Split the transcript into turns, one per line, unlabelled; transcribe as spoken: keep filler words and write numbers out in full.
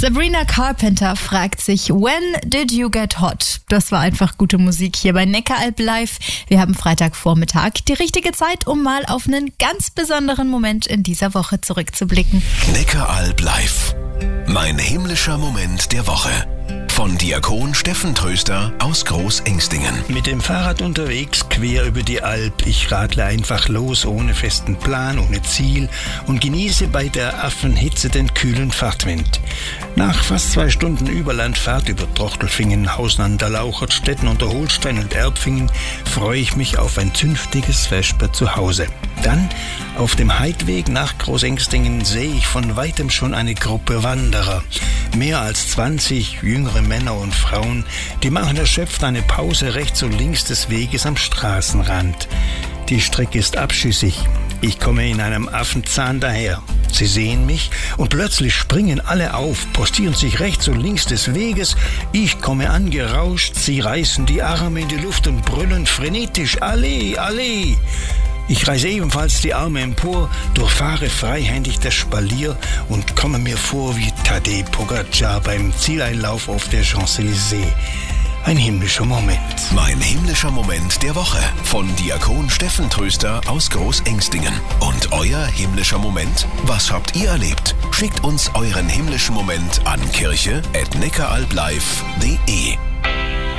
Sabrina Carpenter fragt sich, when did you get hot? Das war einfach gute Musik hier bei Neckaralb Live. Wir haben Freitagvormittag, die richtige Zeit, um mal auf einen ganz besonderen Moment in dieser Woche zurückzublicken.
Neckaralb Live. Mein himmlischer Moment der Woche. Von Diakon Steffen Tröster aus Großengstingen.
Mit dem Fahrrad unterwegs, quer über die Alp. Ich radle einfach los, ohne festen Plan, ohne Ziel und genieße bei der Affenhitze den kühlen Fahrtwind. Nach fast zwei Stunden Überlandfahrt über Trochtelfingen, Hausnandalauchert, Stetten unter Holstein und Erbfingen freue ich mich auf ein zünftiges Vesper zu Hause. Dann, auf dem Heidweg nach Großengstingen, sehe ich von weitem schon eine Gruppe Wanderer. Mehr als zwanzig jüngere Männer und Frauen, die machen erschöpft eine Pause rechts und links des Weges am Straßenrand. Die Strecke ist abschüssig. Ich komme in einem Affenzahn daher. Sie sehen mich und plötzlich springen alle auf, postieren sich rechts und links des Weges. Ich komme angerauscht, sie reißen die Arme in die Luft und brüllen frenetisch: Alle, alle! Ich reiße ebenfalls die Arme empor, durchfahre freihändig das Spalier und komme mir vor wie Tadej Pogačar beim Zieleinlauf auf der Champs-Élysées. Ein himmlischer Moment.
Mein himmlischer Moment der Woche. Von Diakon Steffen Tröster aus Großengstingen. Und euer himmlischer Moment? Was habt ihr erlebt? Schickt uns euren himmlischen Moment an kirche at neckaralblive punkt de.